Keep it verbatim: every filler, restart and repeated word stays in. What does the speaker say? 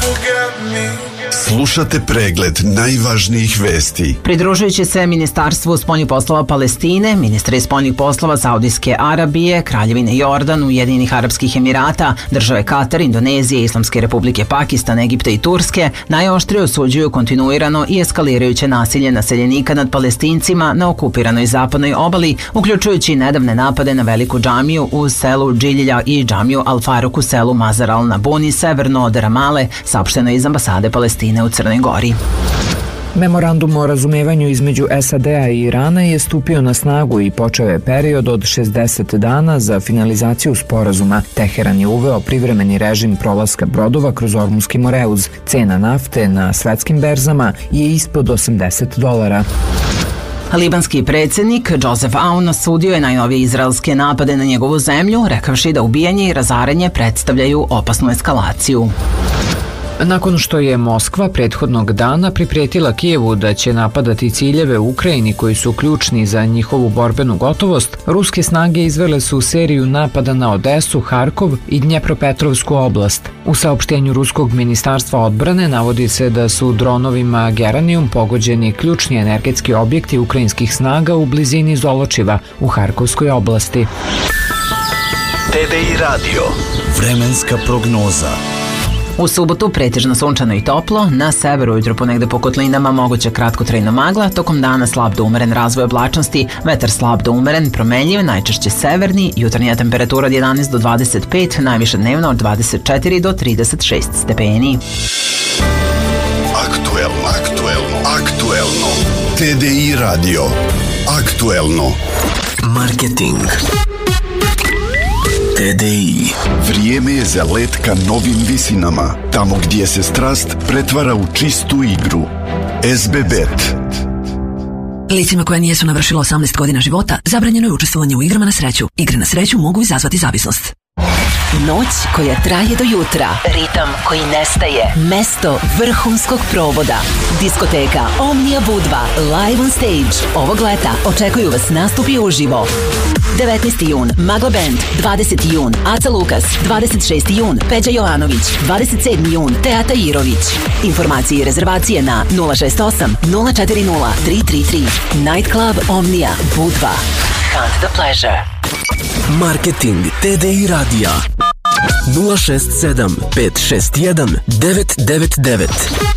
Slušate pregled najvažnijih vesti. Pridružujući se Ministarstvu spoljnih poslova Palestine, ministri spoljnih poslova Saudijske Arabije, Kraljevine Jordan, Ujedinjenih Arapskih Emirata, države Katar, Indonezije, Islamske Republike Pakistan, Egipta i Turske najoštrije osuđuju kontinuirano i eskalirajuće nasilje naseljenika nad Palestincima na okupiranoj zapadnoj obali, uključujući nedavne napade na veliku džamiju u selu Džilja i džamiju Al-Faruk u selu Mazar al-Nabuni severno od Ramale, saopšteno iz ambasade Palestine u Crnoj Gori. Memorandum o razumevanju između S A D-a i Irana je stupio na snagu i počeo je period od šezdeset dana za finalizaciju sporazuma. Teheran je uveo privremeni režim prolaska brodova kroz Ormuski moreuz. Cena nafte na svetskim berzama je ispod osamdeset dolara. Libanski predsjednik Joseph Aoun osudio je najnovije izraelske napade na njegovu zemlju, rekavši da ubijanje i razaranje predstavljaju opasnu eskalaciju. Nakon što je Moskva prethodnog dana priprijetila Kijevu da će napadati ciljeve u Ukrajini koji su ključni za njihovu borbenu gotovost, ruske snage izvele su seriju napada na Odesu, Harkov i Dnjepropetrovsku oblast. U saopštenju Ruskog ministarstva odbrane navodi se da su dronovima Geranijum pogođeni ključni energetski objekti ukrajinskih snaga u blizini Zoločiva u Harkovskoj oblasti. T D I Radio. Vremenska prognoza. U subotu pretežno sunčano i toplo, na severu ujutro ponegde po kotlinama moguća kratkotrajna magla, tokom dana slab do umeren razvoj oblačnosti, vetar slab do umeren, promenljiv, najčešće severni, jutarnja temperatura od jedanaest do dvadeset pet, najviša dnevno od dvadeset četiri do trideset šest stepeni. Aktuelno, aktuelno, aktuelno. T D I Radio. Aktuelno. Marketing. T D I. Vrijeme je za let ka novim visinama, tamo gdje se strast pretvara u čistu igru. S B Bet. Licima koja nijesu navršila osamnaest godina života zabranjeno je učestvovanje u igrama na sreću. Igre na sreću mogu izazvati zavisnost. Noć koja traje do jutra. Ritam koji nestaje. Mesto vrhunskog provoda. Diskoteka Omnia Budva live on stage. Ovog leta očekuju vas nastupi uživo. devetnaesti jun Magla Band, dvadeseti jun Aca Lukas, dvadeset šesti jun Peđa Jovanović, dvadeset sedmi jun Teata Irović. Informacije i rezervacije na nula šest osam nula četiri nula tri tri tri. Night Club Omnia Budva. Hunt the pleasure. Marketing T D I radija nula šest sedam pet šest jedan devet devet devet.